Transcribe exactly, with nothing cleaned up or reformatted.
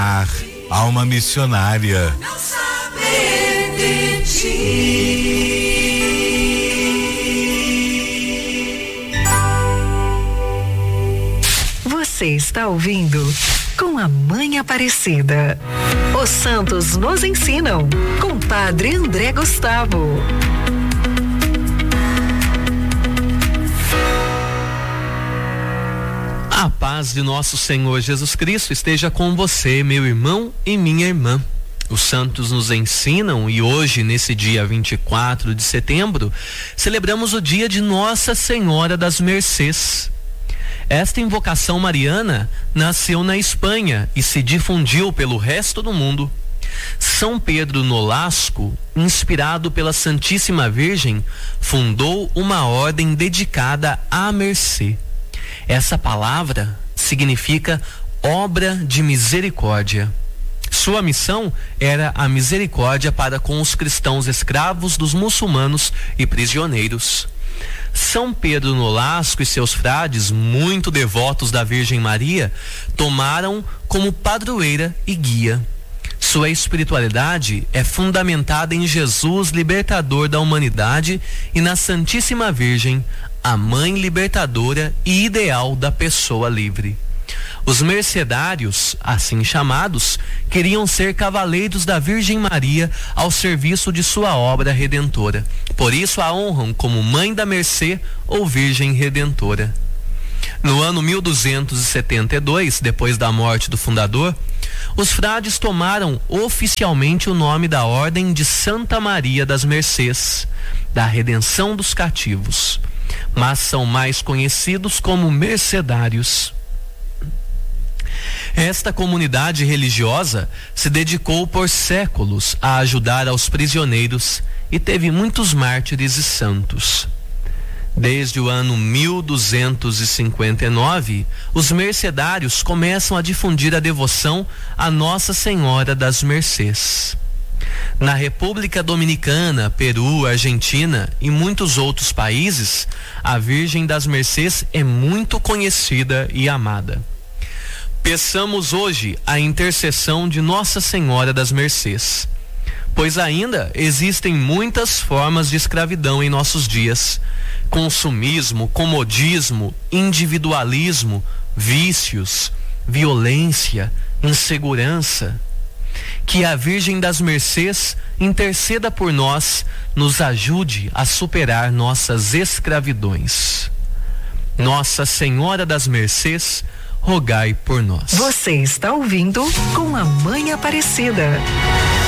Alma missionária. Não saber de ti. Você está ouvindo Com a Mãe Aparecida. Os santos nos ensinam, com Padre André Gustavo. A paz de nosso Senhor Jesus Cristo esteja com você, meu irmão e minha irmã. Os santos nos ensinam e hoje, nesse dia vinte e quatro de setembro, celebramos o dia de Nossa Senhora das Mercês. Esta invocação mariana nasceu na Espanha e se difundiu pelo resto do mundo. São Pedro Nolasco, inspirado pela Santíssima Virgem, fundou uma ordem dedicada à mercê. Essa palavra significa obra de misericórdia. Sua missão era a misericórdia para com os cristãos escravos dos muçulmanos e prisioneiros. São Pedro Nolasco e seus frades, muito devotos da Virgem Maria, tomaram como padroeira e guia. Sua espiritualidade é fundamentada em Jesus, libertador da humanidade, e na Santíssima Virgem, a mãe libertadora e ideal da pessoa livre. Os mercedários, assim chamados, queriam ser cavaleiros da Virgem Maria ao serviço de sua obra redentora. Por isso a honram como Mãe da Mercê ou Virgem Redentora. No ano mil duzentos e setenta e dois, depois da morte do fundador, os frades tomaram oficialmente o nome da Ordem de Santa Maria das Mercês, da Redenção dos Cativos, mas são mais conhecidos como mercedários. Esta comunidade religiosa se dedicou por séculos a ajudar aos prisioneiros e teve muitos mártires e santos. Desde o ano mil duzentos e cinquenta e nove, os mercedários começam a difundir a devoção a Nossa Senhora das Mercês. Na República Dominicana, Peru, Argentina e muitos outros países, a Virgem das Mercês é muito conhecida e amada. Peçamos hoje a intercessão de Nossa Senhora das Mercês, pois ainda existem muitas formas de escravidão em nossos dias: consumismo, comodismo, individualismo, vícios, violência, insegurança. Que a Virgem das Mercês interceda por nós, nos ajude a superar nossas escravidões. Nossa Senhora das Mercês, rogai por nós. Você está ouvindo Com a Mãe Aparecida.